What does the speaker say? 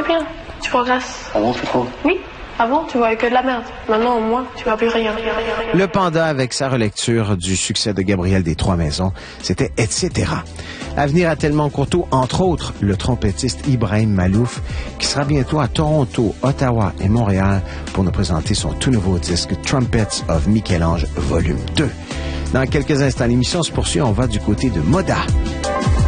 bien. Tu progresses. Ah bon, tu trouves? Oui. Avant, tu voyais que de la merde. Maintenant, au moins, tu vois plus rien. Le Panda, avec sa relecture du succès de Gabriel des Trois-Maisons, c'était « Etc ». À venir à Tellement Courteau, entre autres, le trompettiste Ibrahim Malouf, qui sera bientôt à Toronto, Ottawa et Montréal pour nous présenter son tout nouveau disque « Trumpets of Michel-Ange, volume 2 ». Dans quelques instants, l'émission se poursuit. On va du côté de Moda.